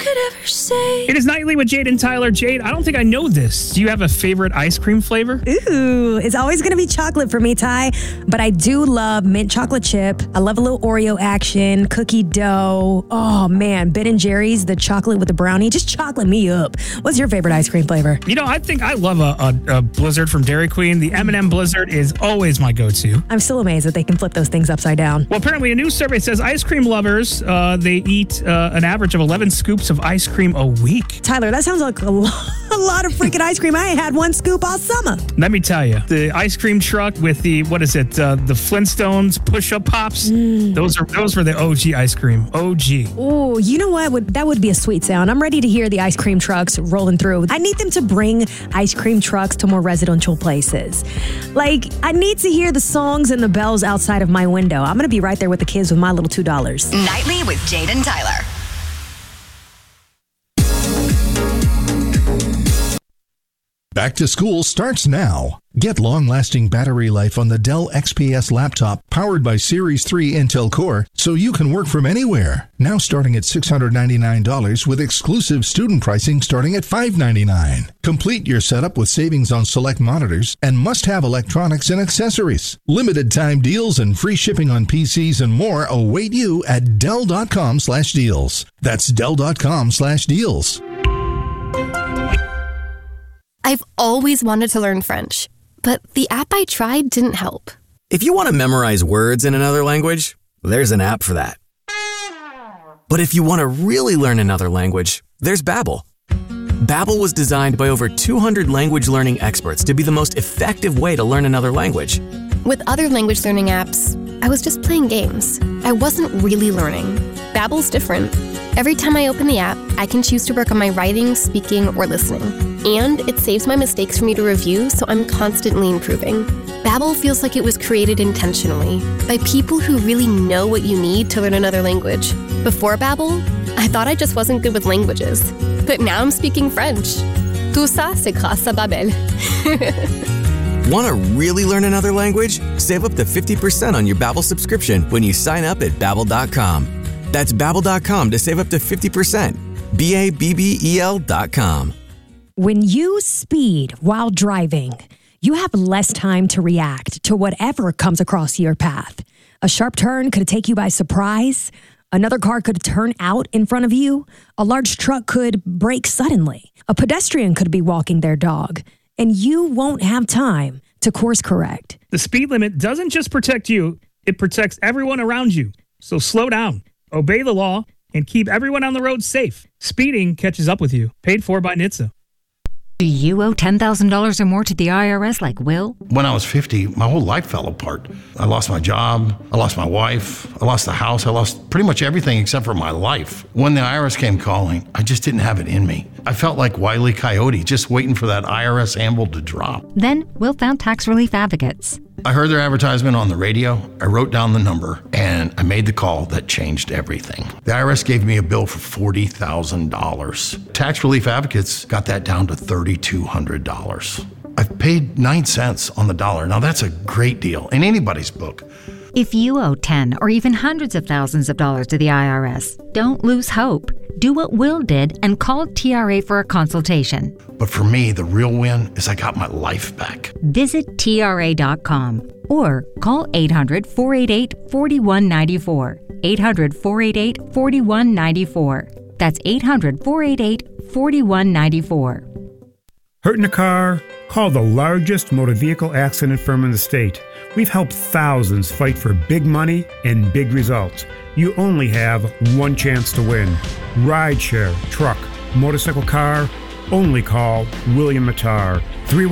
could ever say. It is Nightly with Jade and Tyler. Jade, I don't think I know this. Do you have a favorite ice cream flavor? Ooh, it's always going to be chocolate for me, Ty. But I do love mint chocolate chip. I love a little Oreo action, cookie dough. Oh, man, Ben & Jerry's, the chocolate with the brownie. Just chocolate me up. What's your favorite ice cream flavor? You know, I think I love a Blizzard from Dairy Queen. The M&M Blizzard is always my go-to. I'm still amazed that they can flip those things upside down. Well, apparently a new survey says ice cream lovers, they eat an average of 11 scoops of ice cream a week. Tyler, that sounds like a lot of freaking ice cream. I ain't had one scoop all summer. Let me tell you, the ice cream truck with the, the Flintstones push-up pops, those were the OG ice cream. OG. Oh, you know what? That would be a sweet sound. I'm ready to hear the ice cream trucks rolling through. I need them to bring ice cream trucks to more residential places. Like, I need to hear the songs and the bells outside of my window. I'm going to be right there with the kids with my little $2. Nightly with Jade and Tyler. Back to school starts now. Get long-lasting battery life on the Dell XPS laptop powered by Series 3 Intel Core so you can work from anywhere. Now starting at $699 with exclusive student pricing starting at $599. Complete your setup with savings on select monitors and must-have electronics and accessories. Limited time deals and free shipping on PCs and more await you at Dell.com/deals. That's Dell.com/deals. I've always wanted to learn French, but the app I tried didn't help. If you want to memorize words in another language, there's an app for that. But if you want to really learn another language, there's Babbel. Babbel was designed by over 200 language learning experts to be the most effective way to learn another language. With other language learning apps, I was just playing games. I wasn't really learning. Babbel's different. Every time I open the app, I can choose to work on my writing, speaking, or listening. And it saves my mistakes for me to review, so I'm constantly improving. Babbel feels like it was created intentionally by people who really know what you need to learn another language. Before Babbel, I thought I just wasn't good with languages. But now I'm speaking French. Tout ça, c'est grâce à Babbel. Want to really learn another language? Save up to 50% on your Babbel subscription when you sign up at Babbel.com. That's Babbel.com to save up to 50%. Babbel.com. When you speed while driving, you have less time to react to whatever comes across your path. A sharp turn could take you by surprise. Another car could turn out in front of you. A large truck could brake suddenly. A pedestrian could be walking their dog. And you won't have time to course correct. The speed limit doesn't just protect you, it protects everyone around you. So slow down, obey the law, and keep everyone on the road safe. Speeding catches up with you. Paid for by NHTSA. Do you owe $10,000 or more to the IRS like Will? When I was 50, my whole life fell apart. I lost my job, I lost my wife, I lost the house, I lost pretty much everything except for my life. When the IRS came calling, I just didn't have it in me. I felt like Wile E. Coyote, just waiting for that IRS anvil to drop. Then Will found Tax Relief Advocates. I heard their advertisement on the radio, I wrote down the number, and I made the call that changed everything. The IRS gave me a bill for $40,000. Tax Relief Advocates got that down to $3,200. I've paid 9 cents on the dollar. Now that's a great deal in anybody's book. If you owe 10 or even hundreds of thousands of dollars to the IRS, don't lose hope. Do what Will did and call TRA for a consultation. But for me, the real win is I got my life back. Visit TRA.com or call 800-488-4194. 800-488-4194. That's 800-488-4194. Hurt in a car? Call the largest motor vehicle accident firm in the state. We've helped thousands fight for big money and big results. You only have one chance to win. Rideshare, truck, motorcycle, car, only call William Mattar.